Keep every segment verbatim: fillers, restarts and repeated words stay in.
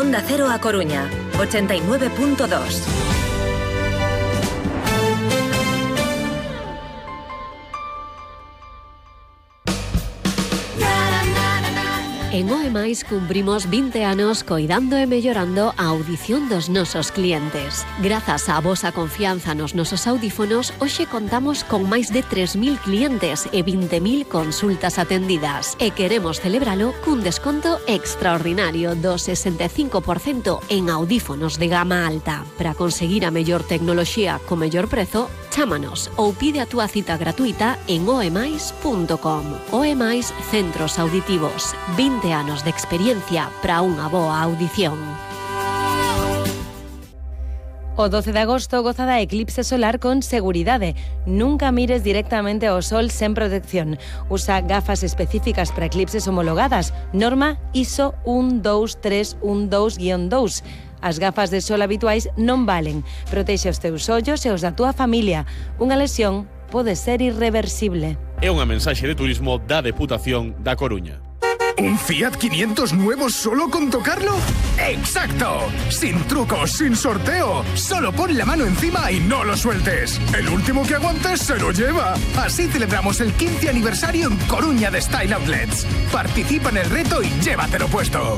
Onda Cero A Coruña, ochenta y nueve punto dos. En O E Mais cumprimos vinte anos coidando e mellorando a audición dos nosos clientes. Grazas á vosa confianza nos nosos audífonos, hoxe contamos con máis de tres mil clientes e vinte mil consultas atendidas. E queremos celebralo cun desconto extraordinario do sesenta e cinco por cento en audífonos de gama alta. Para conseguir a mellor tecnoloxía co mellor prezo, chámanos ou pide a túa cita gratuita en o e mais punto com. O E Mais Centros Auditivos. vinte anos de experiencia para unha boa audición. O doce de agosto goza da eclipse solar con seguridade. Nunca mires directamente ao sol sen protección. Usa gafas específicas para eclipses homologadas. Norma I S O un dous tres un dous guión dous. As gafas de sol habituais non valen. Protexe os teus ollos e os da túa familia. Unha lesión pode ser irreversible. É unha mensaxe de turismo da Deputación da Coruña. ¿Un Fiat quinientos nuevo solo con tocarlo? ¡Exacto! Sin trucos, sin sorteo. Solo pon la mano encima y no lo sueltes. El último que aguantes se lo lleva. Así celebramos el quince aniversario en Coruña de Style Outlets. Participa en el reto y llévatelo puesto.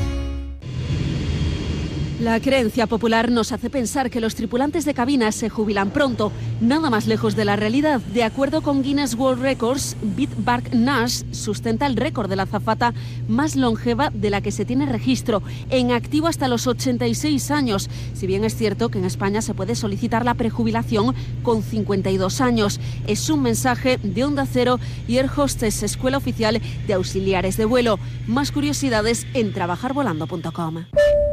La creencia popular nos hace pensar que los tripulantes de cabina se jubilan pronto, nada más lejos de la realidad. De acuerdo con Guinness World Records, Bit Bark Nash sustenta el récord de la azafata más longeva de la que se tiene registro, en activo hasta los ochenta y seis años, si bien es cierto que en España se puede solicitar la prejubilación con cincuenta y dos años. Es un mensaje de Onda Cero y Air Hostess, Escuela Oficial de Auxiliares de Vuelo. Más curiosidades en trabajar volando punto com.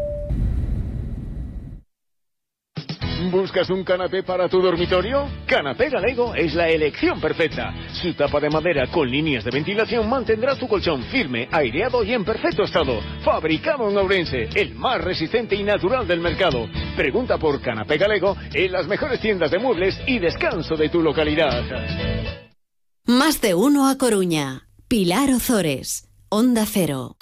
¿Buscas un canapé para tu dormitorio? Canapé Galego es la elección perfecta. Su tapa de madera con líneas de ventilación mantendrá tu colchón firme, aireado y en perfecto estado. Fabricado en Ourense, el más resistente y natural del mercado. Pregunta por Canapé Galego en las mejores tiendas de muebles y descanso de tu localidad. Más de uno a Coruña. Pilar Ozores, Onda Cero.